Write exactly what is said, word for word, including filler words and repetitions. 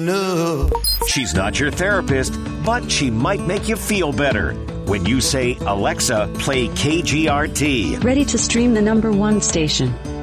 enough. She's not your therapist, but she might make you feel better when you say, Alexa, play K G R T. Ready to stream the number one station.